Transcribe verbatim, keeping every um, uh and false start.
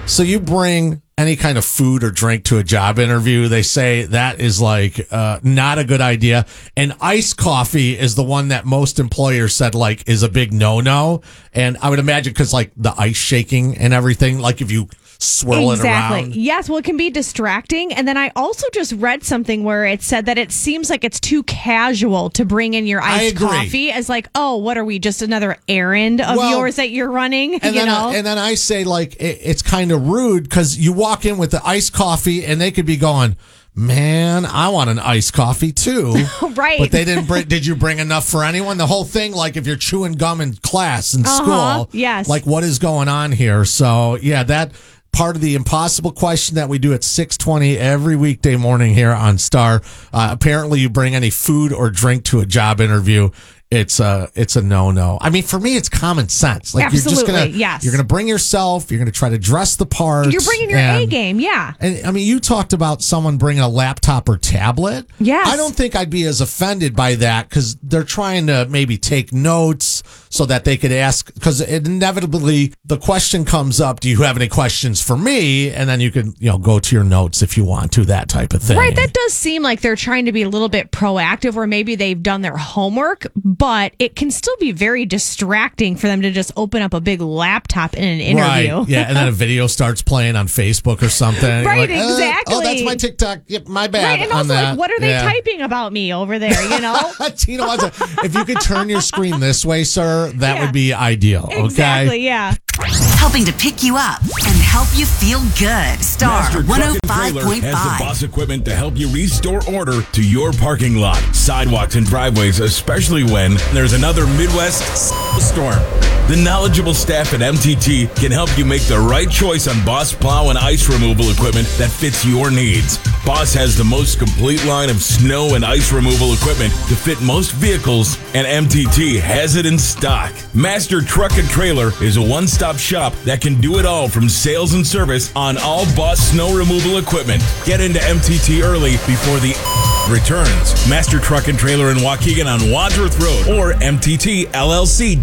So you bring any kind of food or drink to a job interview, they say that is like uh, not a good idea. And iced coffee is the one that most employers said like is a big no-no. And I would imagine because like the ice shaking and everything, like if you swirl exactly. it around. Yes, well, it can be distracting. And then I also just read something where it said that it seems like it's too casual to bring in your iced coffee as like, oh, what are we, just another errand of well, yours that you're running? And, you then, know? and then I say like it, it's kind of rude because you walk in with the iced coffee and they could be going, man, I want an iced coffee too. Right. But they didn't bring, did you bring enough for anyone? The whole thing, like if you're chewing gum in class in uh-huh. school, yes. like what is going on here? So yeah, that part of the impossible question that we do at six twenty every weekday morning here on Star. Uh, apparently you bring any food or drink to a job interview, it's a it's a no no. I mean, for me, it's common sense. Like Absolutely, you're just gonna yes. you're gonna bring yourself. You're gonna try to dress the part. You're bringing your and, A game, yeah. And I mean, you talked about someone bringing a laptop or tablet. Yes. I don't think I'd be as offended by that because they're trying to maybe take notes so that they could ask. Because inevitably the question comes up: do you have any questions for me? And then you can you know go to your notes if you want to, that type of thing. Right. That does seem like they're trying to be a little bit proactive, or maybe they've done their homework. But it can still be very distracting for them to just open up a big laptop in an interview. Right. Yeah, and then a video starts playing on Facebook or something. Right, like, uh, exactly. oh, that's my TikTok. Yep, my bad. Right, and on also, that. like, what are they yeah. typing about me over there, you know? Tina wants to, if you could turn your screen this way, sir, that Yeah. would be ideal. Okay. Exactly, yeah. Helping to pick you up and help you feel good. Star Master Truck one oh and five Trailer point has the five. boss equipment to help you restore order to your parking lot, sidewalks, and driveways, especially when there's another Midwest storm. The knowledgeable staff at M T T can help you make the right choice on Boss plow and ice removal equipment that fits your needs. Boss has the most complete line of snow and ice removal equipment to fit most vehicles, and M T T has it in stock. Master Truck and Trailer is a one-stop shop that can do it all from sales and service on all Boss snow removal equipment. Get into M T T early before the returns. Master Truck and Trailer in Waukegan on Wadsworth Road or M T T L L C